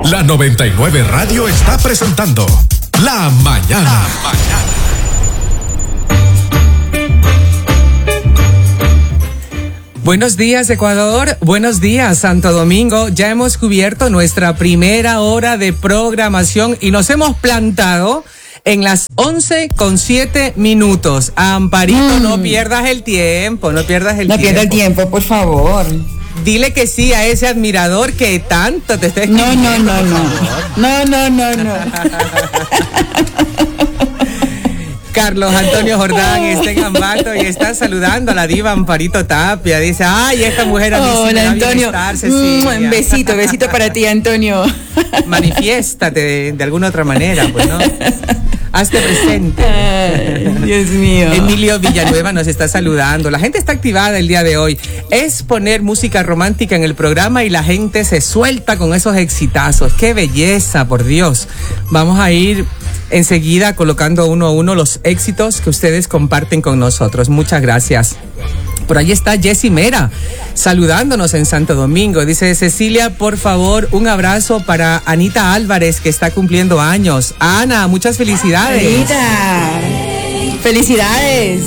La 99 Radio está presentando La Mañana. Buenos días, Ecuador. Buenos días, Santo Domingo. Ya hemos cubierto nuestra primera hora de programación y nos hemos plantado en las 11:07. Amparito, no pierdas el tiempo, no pierdas el tiempo. No pierdas el tiempo, por favor. Dile que sí a ese admirador que tanto te está escribiendo. No. Carlos Antonio Jordán está en Ambato y está saludando a la diva Amparito Tapia. Dice, ay, esta mujer a mí sí me da bienestar, Cecilia. Un besito para ti, Antonio. Manifiéstate de alguna otra manera, pues, ¿no? Hazte presente. Ay, Dios mío. Emilio Villanueva nos está saludando. La gente está activada el día de hoy. Es poner música romántica en el programa y la gente se suelta con esos exitazos. ¡Qué belleza, por Dios! Vamos a ir enseguida colocando uno a uno los éxitos que ustedes comparten con nosotros. Muchas gracias. Por ahí está Jessy Mera saludándonos en Santo Domingo. Dice, Cecilia, por favor, un abrazo para Anita Álvarez, que está cumpliendo años. Ana, muchas felicidades. Anita, felicidades.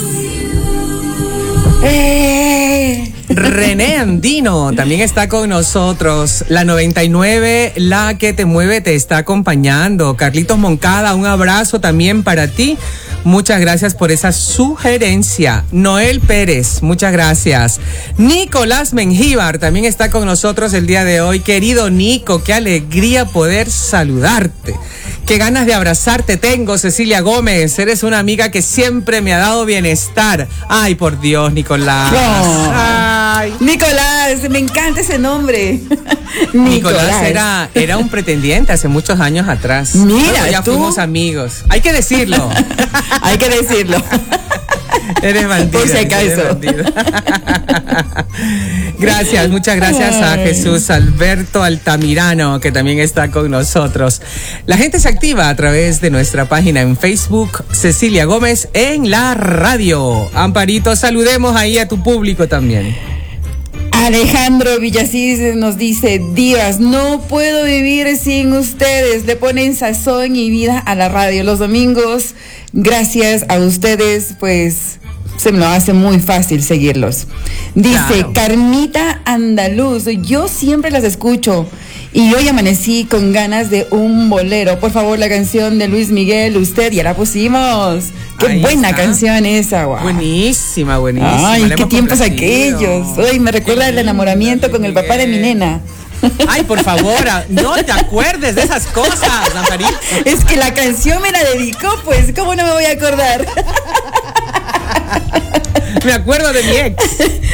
René Andino también está con nosotros. La 99, la que te mueve, te está acompañando. Carlitos Moncada, un abrazo también para ti. Muchas gracias por esa sugerencia. Noel Pérez, muchas gracias. Nicolás Mengíbar también está con nosotros el día de hoy. Querido Nico, qué alegría poder saludarte. Qué ganas de abrazarte tengo, Cecilia Gómez. Eres una amiga que siempre me ha dado bienestar. Ay, por Dios, Nicolás. No. Ay. Nicolás, me encanta ese nombre. Nicolás era un pretendiente hace muchos años atrás. Mira, luego ya fuimos amigos. Hay que decirlo. Hay que decirlo. Eres bandido. Por si acaso. Gracias, muchas gracias a Jesús Alberto Altamirano, que también está con nosotros. La gente se activa a través de nuestra página en Facebook, Cecilia Gómez en la radio. Amparito, saludemos ahí a tu público también. Alejandro Villasís nos dice, divas, no puedo vivir sin ustedes. Le ponen sazón y vida a la radio los domingos. Gracias a ustedes, pues se me lo hace muy fácil seguirlos. Dice, claro. Carmita Andaluz, yo siempre las escucho y hoy amanecí con ganas de un bolero. Por favor, la canción de Luis Miguel, Usted, ya la pusimos. Qué ahí buena está. Canción esa, wow. Buenísima. Ay, qué tiempos aquellos. Ay, me recuerda el enamoramiento con el papá de mi nena. Ay, por favor, no te acuerdes de esas cosas, Amparito. Es que la canción me la dedicó, pues, ¿cómo no me voy a acordar? Me acuerdo de mi ex.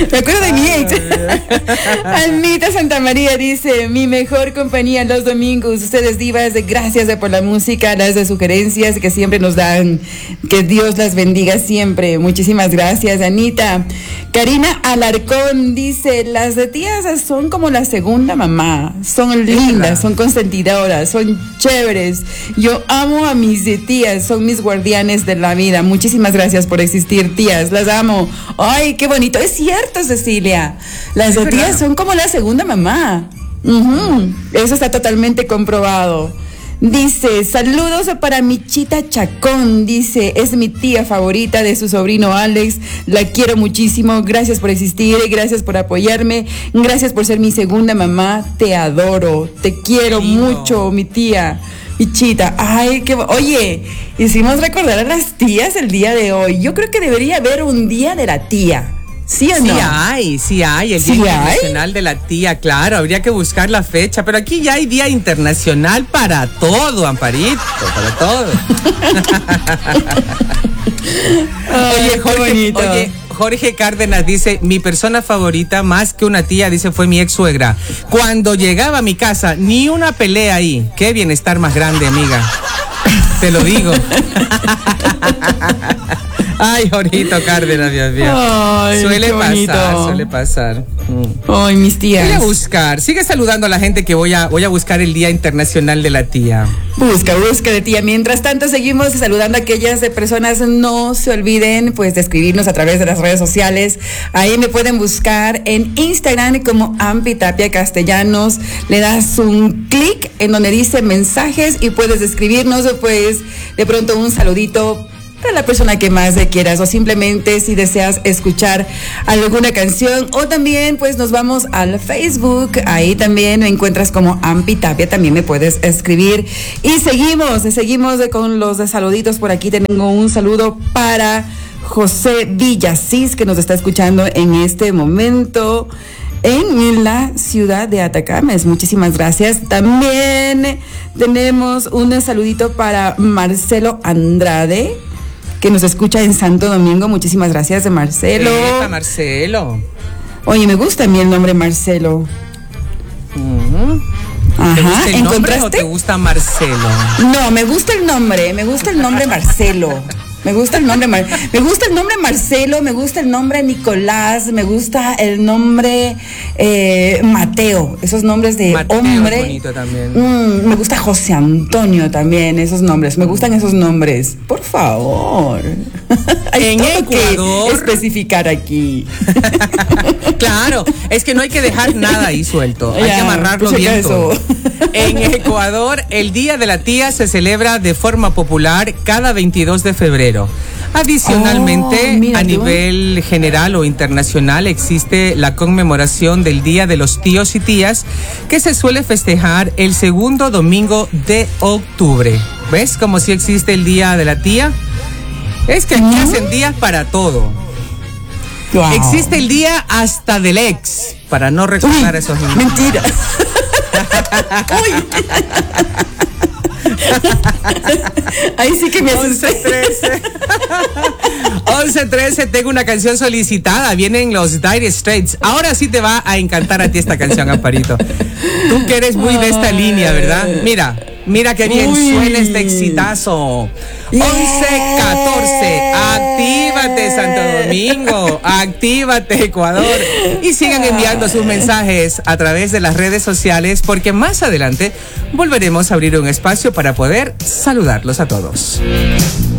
Almita Santa María dice, mi mejor compañía los domingos. Ustedes divas, gracias por la música, las de sugerencias que siempre nos dan. Que Dios las bendiga siempre. Muchísimas gracias, Anita. Karina Alarcón dice, las de tías son como la segunda mamá. Son lindas, son consentidoras, son chéveres. Yo amo a mis tías, son mis guardianes de la vida. Muchísimas gracias por existir, tías. Las amo. Ay, qué bonito. Es cierto, Cecilia. Las de tías son como la segunda mamá. Eso está totalmente comprobado. Dice, saludos para Michita Chacón. Dice, es mi tía favorita de su sobrino Alex. La quiero muchísimo. Gracias por existir. Gracias por apoyarme. Gracias por ser mi segunda mamá. Te adoro. Te quiero mucho, mi tía. Michita, ay, oye, hicimos recordar a las tías el día de hoy. Yo creo que debería haber un día de la tía. ¿Sí o no? Sí hay, el Día Internacional de la Tía, claro, habría que buscar la fecha, pero aquí ya hay Día Internacional para todo, Amparito, para todo. Jorge Cárdenas dice, mi persona favorita más que una tía, dice, fue mi ex suegra. Cuando llegaba a mi casa, ni una pelea ahí. Qué bienestar más grande, amiga. Te lo digo. Ay, Jorgito Cárdenas, Dios mío. Ay, Suele pasar. Ay, mis tías. Voy a buscar. Sigue saludando a la gente que voy a buscar el Día Internacional de la Tía. Busca de tía. Mientras tanto, seguimos saludando a aquellas personas. No se olviden, pues, de escribirnos a través de las redes sociales. Ahí me pueden buscar en Instagram como Ampi Tapia Castellanos. Le das un clic en donde dice mensajes y puedes escribirnos, pues, de pronto un saludito para la persona que más quieras, o simplemente si deseas escuchar alguna canción, o también pues nos vamos al Facebook, ahí también me encuentras como Ampi Tapia, también me puedes escribir. Y seguimos con los saluditos. Por aquí tengo un saludo para José Villasís, que nos está escuchando en este momento en la ciudad de Atacames. Muchísimas gracias. También tenemos un saludito para Marcelo Andrade, que nos escucha en Santo Domingo. Muchísimas gracias, Marcelo. Marcelo. Oye, me gusta a mí el nombre Marcelo. Ajá. ¿Te gusta el nombre ¿Encontraste? o te gusta Marcelo? No, me gusta el nombre Marcelo. Me gusta el nombre Marcelo, me gusta el nombre Nicolás, me gusta el nombre Mateo, esos nombres de Mateo hombre. es bonito también. Me gusta José Antonio también, esos nombres, me gustan esos nombres. Por favor. Hay En todo Ecuador que especificar aquí. Claro, es que no hay que dejar nada ahí suelto, hay Ya, que amarrarlo pues, bien eso. todo. En Ecuador, el Día de la Tía se celebra de forma popular cada 22 de febrero. Adicionalmente, mira a tú. nivel general o internacional existe la conmemoración del Día de los Tíos y Tías, que se suele festejar el segundo domingo de octubre. ¿Ves cómo si existe el Día de la Tía? Es que aquí hacen días para todo. Wow. Existe el día hasta del ex, para no recordar esos niños. Mentira. Uy. Ahí sí que me asusté. 11:13, tengo una canción solicitada. Vienen los Dire Straits. Ahora sí te va a encantar a ti esta canción, Amparito. Tú que eres muy de esta línea, ¿verdad? Mira qué bien suena este exitazo. 11:14. Actívate, Santo Domingo. Actívate, Ecuador. Y sigan enviando sus mensajes a través de las redes sociales, porque más adelante volveremos a abrir un espacio para poder saludarlos a todos.